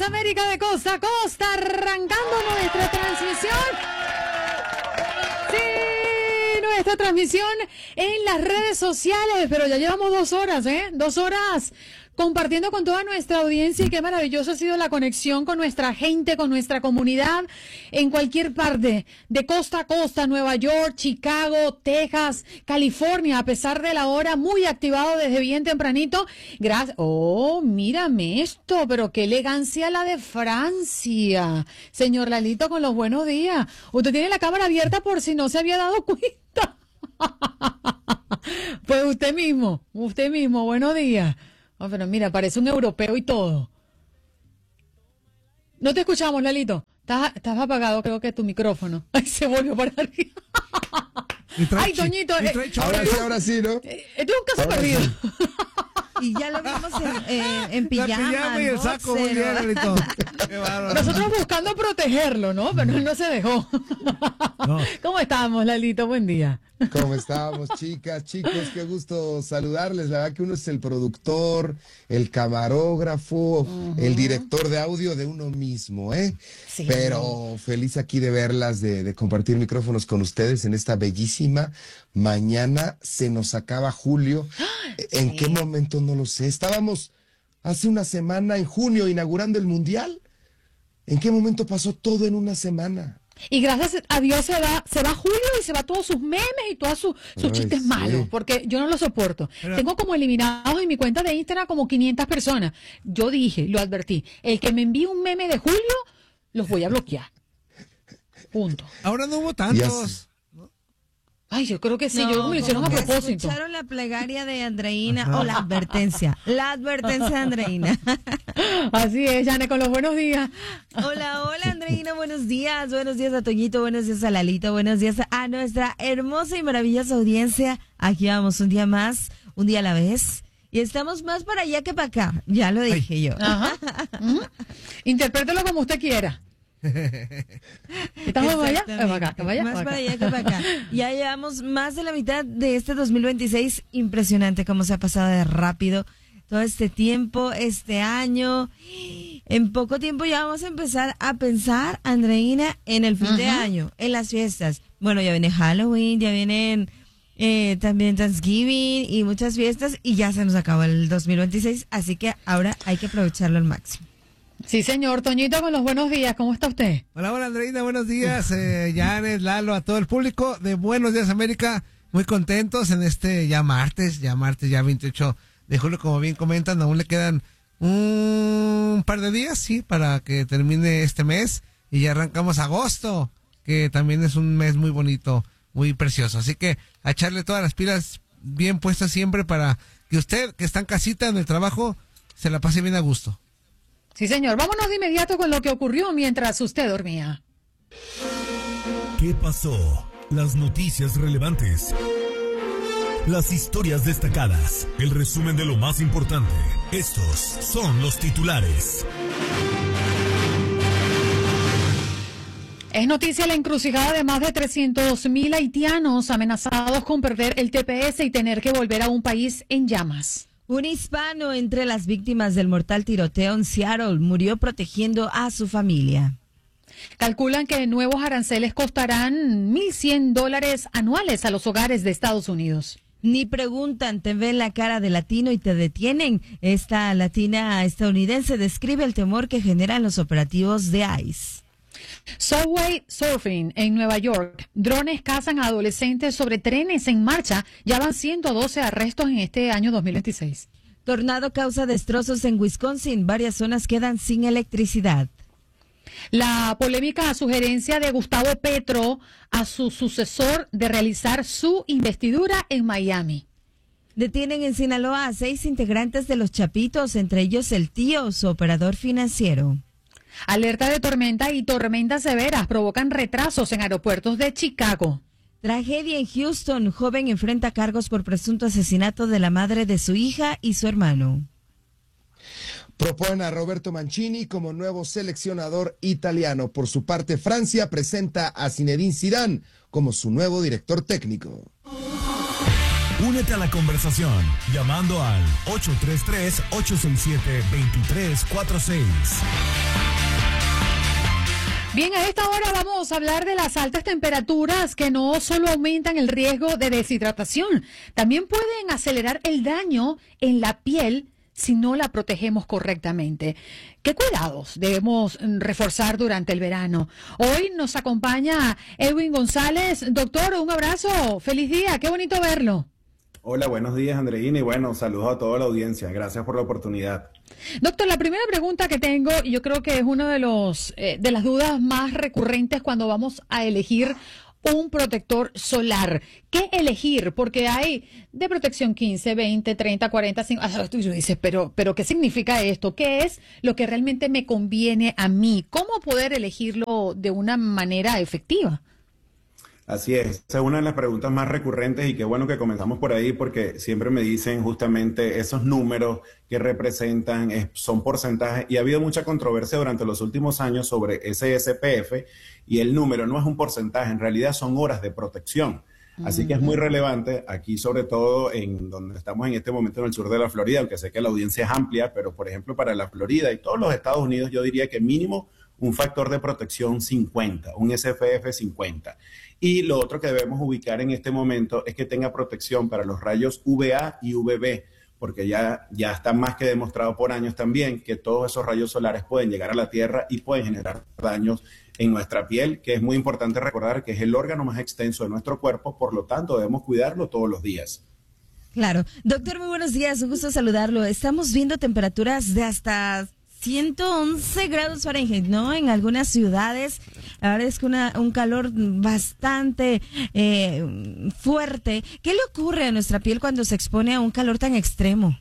América de costa a costa, arrancando nuestra transmisión. Sí, nuestra transmisión en las redes sociales, pero ya llevamos 2 horas, 2 horas compartiendo con toda nuestra audiencia, y qué maravilloso ha sido la conexión con nuestra gente, con nuestra comunidad en cualquier parte, de costa a costa, Nueva York, Chicago, Texas, California, a pesar de la hora, muy activado desde bien tempranito. Gracias. Oh, mírame esto, pero qué elegancia la de Francia. Señor Lalito, con los buenos días. Usted tiene la cámara abierta por si no se había dado cuenta. Pues usted mismo, buenos días. Oh, pero mira, parece un europeo y todo. No te escuchamos, Lalito. Estás apagado, creo que tu micrófono. Ay, se volvió para arriba. Ay, Toñito. Ahora sí, ¿no? Esto es un caso perdido. Y ya lo vimos en pijama. La pijama y el saco, muy bien, Lalito. Qué bárbaro. Nosotros buscando protegerlo, ¿no? Pero él no se dejó. No. ¿Cómo estamos, Lalito? Buen día. ¿Cómo estamos, chicas, chicos? Qué gusto saludarles. La verdad que uno es el productor, el camarógrafo, el director de audio de uno mismo, ¿eh? Sí. Pero feliz aquí de verlas, de compartir micrófonos con ustedes en esta bellísima mañana. Se nos acaba julio. ¿En qué momento? No lo sé. Estábamos hace una semana en junio inaugurando el Mundial. ¿En qué momento pasó todo en una semana? Y gracias a Dios se va julio y se va todos sus memes y todos sus chistes malos, porque yo no lo soporto. Pero tengo como eliminados en mi cuenta de Instagram como 500 personas. Yo dije, lo advertí, el que me envíe un meme de julio, los voy a bloquear. Punto. Ahora no hubo tantos. Ay, yo creo que sí, yo me lo hicieron a propósito. Escucharon la plegaria de Andreina o la advertencia de Andreina. Así es, Yane, con los buenos días. Hola, Andreina, buenos días a Toñito, buenos días a Lalito, buenos días a nuestra hermosa y maravillosa audiencia. Aquí vamos un día más, un día a la vez. Y estamos más para allá que para acá, ya lo dije yo. Ajá. Interprételo como usted quiera. ¿Estamos para allá? Más para allá que para acá. Ya llevamos más de la mitad de este 2026. Impresionante cómo se ha pasado de rápido todo este tiempo, este año. En poco tiempo ya vamos a empezar a pensar, Andreina, en el fin de año, en las fiestas. Bueno, ya viene Halloween, ya vienen también Thanksgiving y muchas fiestas, y ya se nos acaba el 2026, así que ahora hay que aprovecharlo al máximo. Sí, señor. Toñito, con los buenos días. ¿Cómo está usted? Hola, Andreina, buenos días. Janet, Lalo, a todo el público de Buenos Días América. Muy contentos en este ya martes 28 de julio, como bien comentan. Aún le quedan un par de días, sí, para que termine este mes. Y ya arrancamos agosto, que también es un mes muy bonito, muy precioso. Así que a echarle todas las pilas bien puestas siempre para que usted, que está en casita, en el trabajo, se la pase bien a gusto. Sí, señor. Vámonos de inmediato con lo que ocurrió mientras usted dormía. ¿Qué pasó? Las noticias relevantes. Las historias destacadas. El resumen de lo más importante. Estos son los titulares. Es noticia la encrucijada de más de 300,000 haitianos amenazados con perder el TPS y tener que volver a un país en llamas. Un hispano entre las víctimas del mortal tiroteo en Seattle murió protegiendo a su familia. Calculan que nuevos aranceles costarán $1,100 anuales a los hogares de Estados Unidos. Ni preguntan, te ven la cara de latino y te detienen. Esta latina estadounidense describe el temor que generan los operativos de ICE. Subway Surfing en Nueva York. Drones cazan a adolescentes sobre trenes en marcha. Ya van 112 arrestos en este año 2026. Tornado causa destrozos en Wisconsin. Varias zonas quedan sin electricidad. La polémica sugerencia de Gustavo Petro a su sucesor de realizar su investidura en Miami. Detienen en Sinaloa a 6 integrantes de los Chapitos, entre ellos el tío, su operador financiero. Alerta de tormenta y tormentas severas provocan retrasos en aeropuertos de Chicago. Tragedia en Houston. Joven enfrenta cargos por presunto asesinato de la madre de su hija y su hermano. Proponen a Roberto Mancini como nuevo seleccionador italiano. Por su parte, Francia presenta a Zinedine Zidane como su nuevo director técnico. Únete a la conversación llamando al 833-867-2346. Bien, a esta hora vamos a hablar de las altas temperaturas que no solo aumentan el riesgo de deshidratación, también pueden acelerar el daño en la piel si no la protegemos correctamente. ¿Qué cuidados debemos reforzar durante el verano? Hoy nos acompaña Edwin González. Doctor, un abrazo. Feliz día. Qué bonito verlo. Hola, buenos días, Andreina, y bueno, saludos a toda la audiencia. Gracias por la oportunidad. Doctor, la primera pregunta que tengo, y yo creo que es una de las dudas más recurrentes cuando vamos a elegir un protector solar. ¿Qué elegir? Porque hay de protección 15, 20, 30, 40, 50. Tú dices, pero ¿qué significa esto? ¿Qué es lo que realmente me conviene a mí? ¿Cómo poder elegirlo de una manera efectiva? Así es, esa es una de las preguntas más recurrentes y qué bueno que comenzamos por ahí porque siempre me dicen justamente esos números que representan, son porcentajes y ha habido mucha controversia durante los últimos años sobre ese SPF y el número no es un porcentaje, en realidad son horas de protección. Así que es muy relevante aquí, sobre todo en donde estamos en este momento en el sur de la Florida, aunque sé que la audiencia es amplia, pero por ejemplo para la Florida y todos los Estados Unidos yo diría que mínimo un factor de protección 50, un SPF 50. Y lo otro que debemos ubicar en este momento es que tenga protección para los rayos UVA y UVB, porque ya está más que demostrado por años también que todos esos rayos solares pueden llegar a la Tierra y pueden generar daños en nuestra piel, que es muy importante recordar que es el órgano más extenso de nuestro cuerpo, por lo tanto debemos cuidarlo todos los días. Claro. Doctor, muy buenos días, un gusto saludarlo. Estamos viendo temperaturas de hasta 111 grados Fahrenheit, ¿no? En algunas ciudades, la verdad es que un calor bastante fuerte. ¿Qué le ocurre a nuestra piel cuando se expone a un calor tan extremo?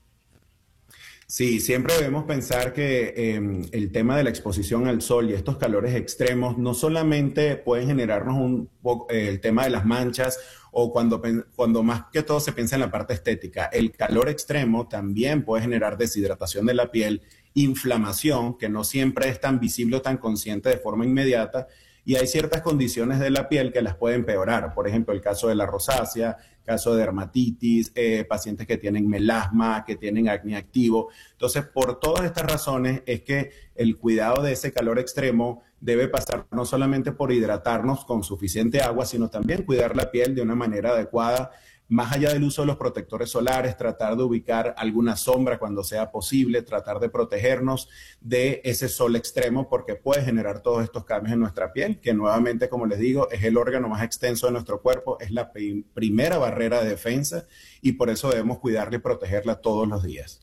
Sí, siempre debemos pensar que el tema de la exposición al sol y estos calores extremos no solamente pueden generarnos un poco el tema de las manchas o cuando más que todo se piensa en la parte estética. El calor extremo también puede generar deshidratación de la piel, inflamación, que no siempre es tan visible o tan consciente de forma inmediata, y hay ciertas condiciones de la piel que las pueden empeorar. Por ejemplo, el caso de la rosácea, caso de dermatitis, pacientes que tienen melasma, que tienen acné activo. Entonces, por todas estas razones es que el cuidado de ese calor extremo debe pasar no solamente por hidratarnos con suficiente agua, sino también cuidar la piel de una manera adecuada. Más allá del uso de los protectores solares, tratar de ubicar alguna sombra cuando sea posible, tratar de protegernos de ese sol extremo porque puede generar todos estos cambios en nuestra piel, que nuevamente, como les digo, es el órgano más extenso de nuestro cuerpo, es la primera barrera de defensa y por eso debemos cuidarla y protegerla todos los días.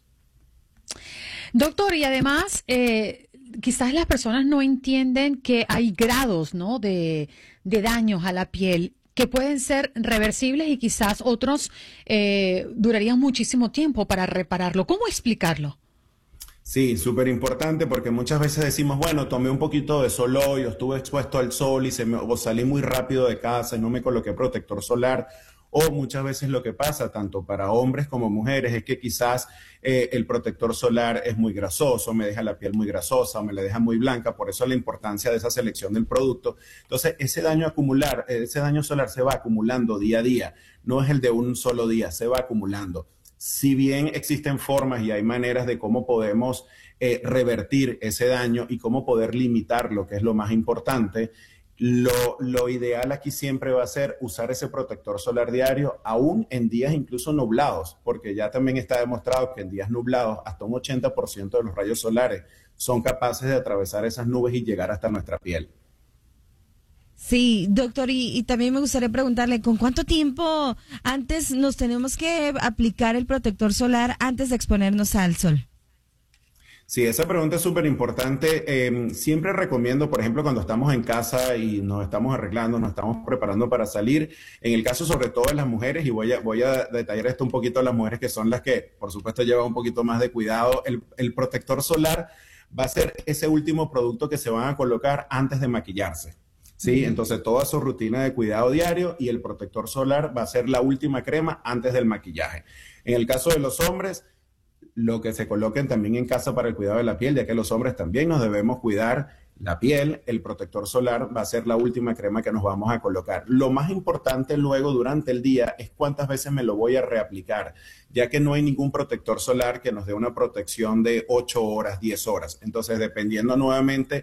Doctor, y además, quizás las personas no entienden que hay grados, ¿no?, de daños a la piel que pueden ser reversibles y quizás otros durarían muchísimo tiempo para repararlo. ¿Cómo explicarlo? Sí, súper importante porque muchas veces decimos, bueno, tomé un poquito de sol hoy, o estuve expuesto al sol y o salí muy rápido de casa y no me coloqué protector solar. O muchas veces lo que pasa, tanto para hombres como mujeres, es que quizás el protector solar es muy grasoso, me deja la piel muy grasosa o me la deja muy blanca, por eso la importancia de esa selección del producto. Entonces, ese daño solar se va acumulando día a día, no es el de un solo día, se va acumulando. Si bien existen formas y hay maneras de cómo podemos revertir ese daño y cómo poder limitarlo, que es lo más importante, lo ideal aquí siempre va a ser usar ese protector solar diario, aún en días incluso nublados, porque ya también está demostrado que en días nublados hasta un 80% de los rayos solares son capaces de atravesar esas nubes y llegar hasta nuestra piel. Sí, doctor, y también me gustaría preguntarle, ¿con cuánto tiempo antes nos tenemos que aplicar el protector solar antes de exponernos al sol? Sí, esa pregunta es súper importante. Siempre recomiendo, por ejemplo, cuando estamos en casa y nos estamos arreglando, nos estamos preparando para salir, en el caso sobre todo de las mujeres, y voy a detallar esto un poquito a las mujeres que son las que, por supuesto, llevan un poquito más de cuidado. El protector solar va a ser ese último producto que se van a colocar antes de maquillarse. ¿Sí? Entonces, toda su rutina de cuidado diario y el protector solar va a ser la última crema antes del maquillaje. En el caso de los hombres, lo que se coloquen también en casa para el cuidado de la piel, ya que los hombres también nos debemos cuidar la piel, el protector solar va a ser la última crema que nos vamos a colocar. Lo más importante luego durante el día es cuántas veces me lo voy a reaplicar, ya que no hay ningún protector solar que nos dé una protección de 8 horas, 10 horas. Entonces, dependiendo nuevamente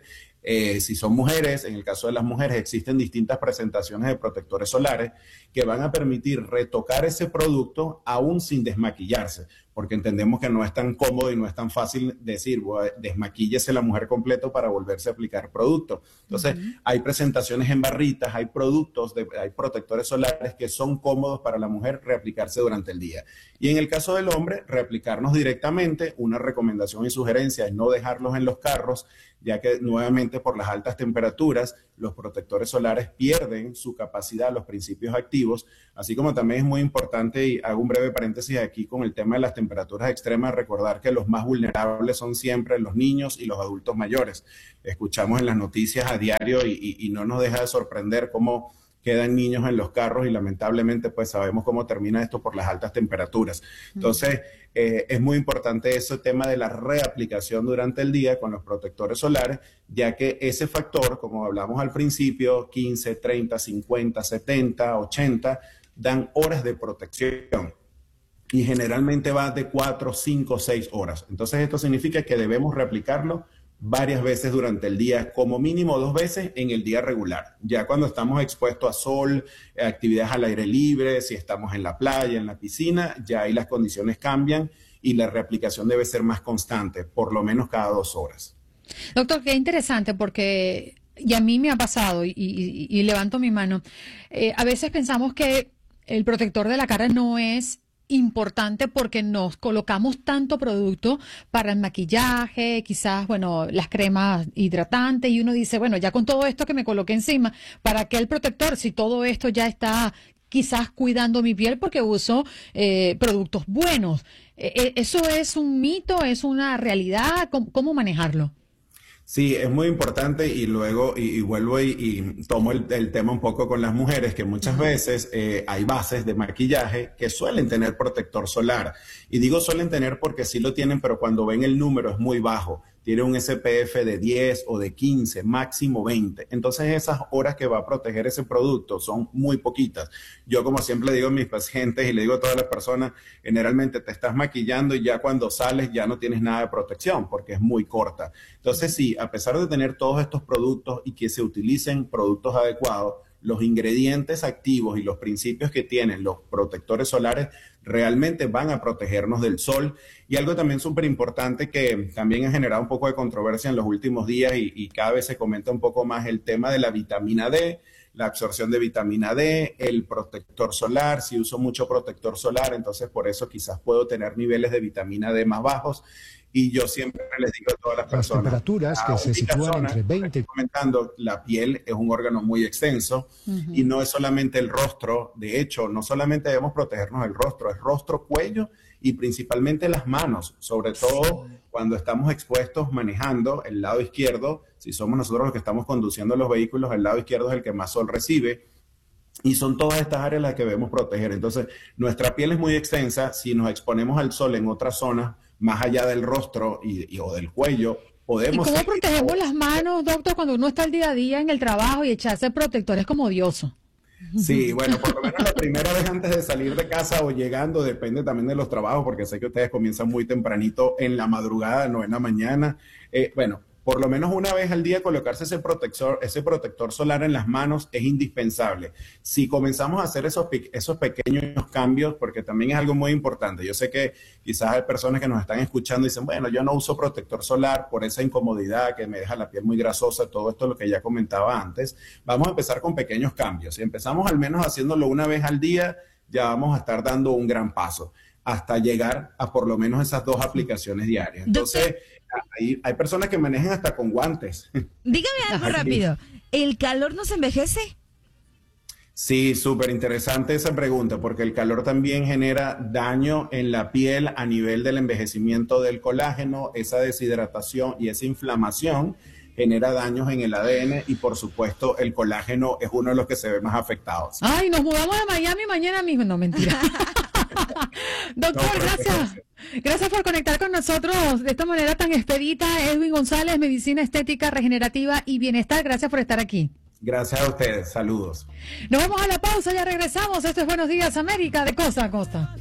Si son mujeres, en el caso de las mujeres existen distintas presentaciones de protectores solares que van a permitir retocar ese producto aún sin desmaquillarse, porque entendemos que no es tan cómodo y no es tan fácil decir, desmaquíllese la mujer completo para volverse a aplicar producto. Entonces, hay presentaciones en barritas, hay hay protectores solares que son cómodos para la mujer reaplicarse durante el día. Y en el caso del hombre, reaplicarnos directamente. Una recomendación y sugerencia es no dejarlos en los carros, ya que nuevamente por las altas temperaturas los protectores solares pierden su capacidad, los principios activos, así como también es muy importante, y hago un breve paréntesis aquí con el tema de las temperaturas extremas, recordar que los más vulnerables son siempre los niños y los adultos mayores. Escuchamos en las noticias a diario y no nos deja de sorprender cómo quedan niños en los carros y lamentablemente pues sabemos cómo termina esto por las altas temperaturas. Entonces es muy importante ese tema de la reaplicación durante el día con los protectores solares, ya que ese factor, como hablamos al principio, 15, 30, 50, 70, 80, dan horas de protección. Y generalmente va de 4, 5, 6 horas. Entonces esto significa que debemos reaplicarlo varias veces durante el día, como mínimo 2 veces en el día regular. Ya cuando estamos expuestos a sol, actividades al aire libre, si estamos en la playa, en la piscina, ya ahí las condiciones cambian y la reaplicación debe ser más constante, por lo menos cada 2 horas. Doctor, qué interesante porque, y a mí me ha pasado, y levanto mi mano, a veces pensamos que el protector de la cara no es importante porque nos colocamos tanto producto para el maquillaje, quizás, bueno, las cremas hidratantes, y uno dice, bueno, ya con todo esto que me coloqué encima, ¿para qué el protector si todo esto ya está quizás cuidando mi piel porque uso productos buenos? ¿Eso es un mito? ¿Es una realidad? ¿Cómo manejarlo? Sí, es muy importante y luego y vuelvo y tomo el tema un poco con las mujeres, que muchas veces hay bases de maquillaje que suelen tener protector solar. Y digo suelen tener porque sí lo tienen, pero cuando ven el número es muy bajo. Tiene un SPF de 10 o de 15, máximo 20. Entonces esas horas que va a proteger ese producto son muy poquitas. Yo como siempre le digo a mis pacientes y le digo a todas las personas, generalmente te estás maquillando y ya cuando sales ya no tienes nada de protección porque es muy corta. Entonces sí, a pesar de tener todos estos productos y que se utilicen productos adecuados, los ingredientes activos y los principios que tienen los protectores solares realmente van a protegernos del sol. Y algo también súper importante que también ha generado un poco de controversia en los últimos días y cada vez se comenta un poco más, el tema de la vitamina D, la absorción de vitamina D, el protector solar. Si uso mucho protector solar, entonces por eso quizás puedo tener niveles de vitamina D más bajos. Y yo siempre les digo a todas las personas, las temperaturas que se sitúan entre 20. Comentando, la piel es un órgano muy extenso y no es solamente el rostro. De hecho, no solamente debemos protegernos el rostro, es rostro, cuello y principalmente las manos, sobre todo cuando estamos expuestos manejando el lado izquierdo. Si somos nosotros los que estamos conduciendo los vehículos, el lado izquierdo es el que más sol recibe. Y son todas estas áreas las que debemos proteger. Entonces, nuestra piel es muy extensa. Si nos exponemos al sol en otras zonas, más allá del rostro o del cuello, podemos... ¿Y cómo protegemos las manos, doctor, cuando uno está el día a día en el trabajo y echarse protector es como odioso? Sí, bueno, por lo menos la primera vez antes de salir de casa o llegando, depende también de los trabajos, porque sé que ustedes comienzan muy tempranito en la madrugada, no en la mañana. Bueno, por lo menos una vez al día colocarse ese protector solar en las manos es indispensable. Si comenzamos a hacer esos pequeños cambios, porque también es algo muy importante. Yo sé que quizás hay personas que nos están escuchando y dicen, bueno, yo no uso protector solar por esa incomodidad que me deja la piel muy grasosa, todo esto es lo que ya comentaba antes. Vamos a empezar con pequeños cambios. Si empezamos al menos haciéndolo una vez al día, ya vamos a estar dando un gran paso hasta llegar a por lo menos esas 2 aplicaciones diarias. Entonces, hay personas que manejan hasta con guantes. Dígame algo rápido. ¿El calor nos envejece? Sí, súper interesante esa pregunta, porque el calor también genera daño en la piel a nivel del envejecimiento del colágeno, esa deshidratación y esa inflamación genera daños en el ADN y por supuesto el colágeno es uno de los que se ve más afectados. Ay, nos mudamos a Miami mañana mismo. No, mentira. Doctor, gracias. Gracias por conectar con nosotros de esta manera tan expedita. Edwin González, Medicina Estética, Regenerativa y Bienestar. Gracias por estar aquí. Gracias a ustedes. Saludos. Nos vamos a la pausa, ya regresamos. Esto es Buenos Días América, de costa a costa.